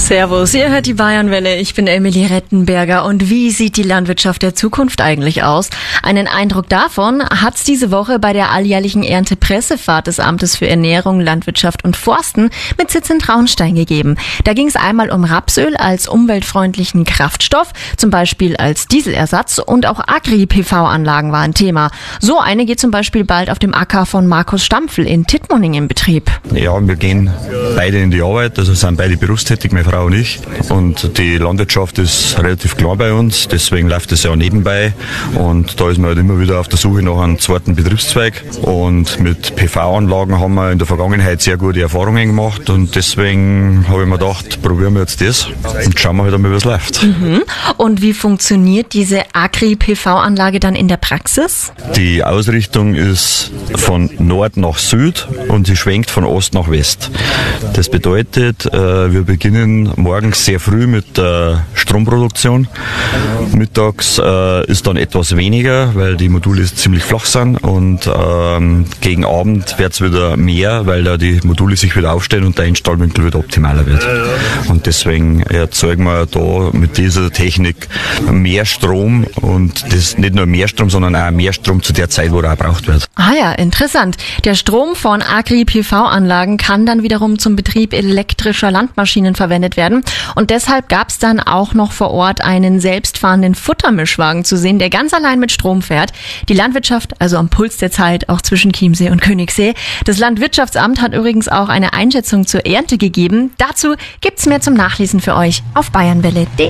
Servus, ihr hört die Bayernwelle. Ich bin Emilie Rettenberger. Und wie sieht die Landwirtschaft der Zukunft eigentlich aus? Einen Eindruck davon hat's diese Woche bei der alljährlichen Erntepressefahrt des Amtes für Ernährung, Landwirtschaft und Forsten mit Sitz in Traunstein gegeben. Da ging es einmal um Rapsöl als umweltfreundlichen Kraftstoff, zum Beispiel als Dieselersatz, und auch Agri-PV-Anlagen war ein Thema. So eine geht zum Beispiel bald auf dem Acker von Markus Stampfl in Tittmoning in Betrieb. Ja, wir gehen beide in die Arbeit, also sind beide berufstätig, meine Frau und ich. Und die Landwirtschaft ist relativ klar bei uns, deswegen läuft es ja auch nebenbei. Und da ist man halt immer wieder auf der Suche nach einem zweiten Betriebszweig. Und mit PV-Anlagen haben wir in der Vergangenheit sehr gute Erfahrungen gemacht. Und deswegen habe ich mir gedacht, probieren wir jetzt das und schauen wir halt einmal, wie es läuft. Mhm. Und wie funktioniert diese Agri-PV-Anlage dann in der Praxis? Die Ausrichtung ist von Nord nach Süd und sie schwenkt von Ost nach West. Das bedeutet, wir beginnen morgens sehr früh mit der Stromproduktion. Mittags ist dann etwas weniger, weil die Module ziemlich flach sind, und gegen Abend wird es wieder mehr, weil da die Module sich wieder aufstellen und der Einstrahlwinkel wieder optimaler wird. Und deswegen erzeugen wir da mit dieser Technik mehr Strom, und das nicht nur mehr Strom, sondern auch mehr Strom zu der Zeit, wo er auch gebraucht wird. Ah ja, interessant. Der Strom von Agri-PV-Anlagen kann dann wiederum zum Betrieb elektrischer Landmaschinen verwendet werden. Und deshalb gab es dann auch noch vor Ort einen selbstfahrenden Futtermischwagen zu sehen, der ganz allein mit Strom fährt. Die Landwirtschaft, also am Puls der Zeit, auch zwischen Chiemsee und Königssee. Das Landwirtschaftsamt hat übrigens auch eine Einschätzung zur Ernte gegeben. Dazu gibt's mehr zum Nachlesen für euch auf bayernwelle.de.